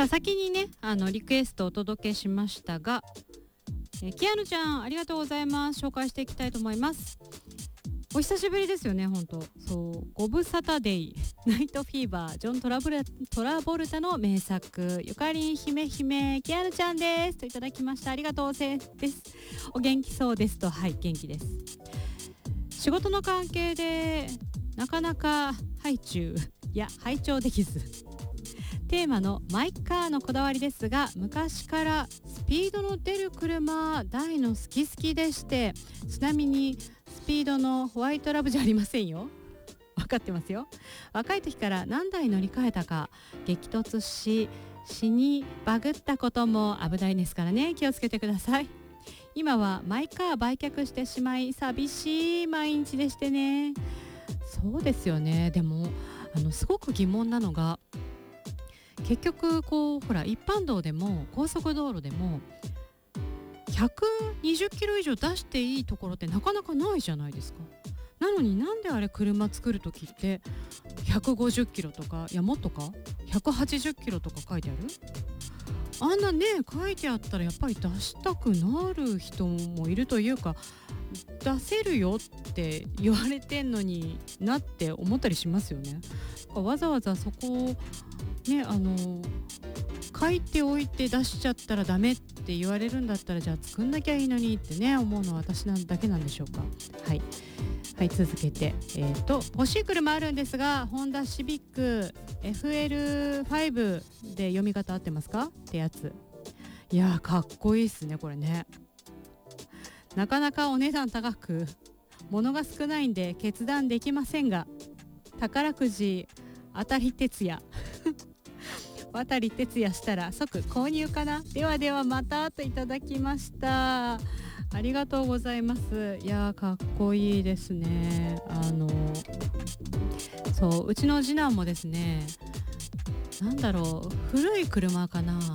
さあ先にねリクエストをお届けしましたが、キアヌちゃんありがとうございます。紹介していきたいと思います。お久しぶりですよね。本当そうゴブサタデイナイトフィーバージョントラボルタの名作ゆかりん姫姫キアヌちゃんですといただきました。ありがとうです。お元気そうですと。はい、元気です。仕事の関係でなかなか拝聴できず、テーマのマイカーのこだわりですが、昔からスピードの出る車大の好きでして、ちなみにスピードのホワイトラブじゃありませんよ。分かってますよ。若い時から何台乗り換えたか激突し死にバグったことも危ないですからね、気をつけてください。今はマイカー売却してしまい寂しい毎日でしてね。そうですよね。でもすごく疑問なのが、結局ほら一般道でも高速道路でも120キロ以上出していいところってなかなかないじゃないですか。なのになんであれ車作るときって150キロとか、いやもっとか180キロとか書いてある。あんなね書いてあったらやっぱり出したくなる人もいるというか、出せるよって言われてんのになって思ったりしますよね。わざわざそこをね書いておいて出しちゃったらダメって言われるんだったら、じゃあ作んなきゃいいのにってね思うのは私だけなんでしょうか。はい、続けて欲しい車あるんですが、ホンダシビック FL5 で読み方合ってますかってやつ。いやーかっこいいっすねこれね。なかなかお値段高く物が少ないんで決断できませんが、宝くじ当たり哲也渡り哲也したら即購入かな。ではまたといただきました。ありがとうございます。いやーかっこいいですね。そううちの次男もですね、なんだろう、古い車かな、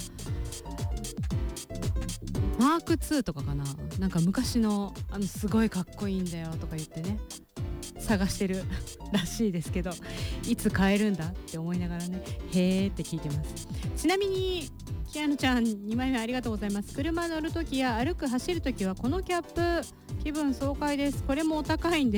マーク2とかかな、なんか昔のすごいかっこいいんだよとか言ってね探してるらしいですけど、いつ買えるんだって思いながらね、へーって聞いてます。ちなみにキアヌちゃん2枚目ありがとうございます。車乗るときや歩く走るときはこのキャップ気分爽快です。これもお高いんです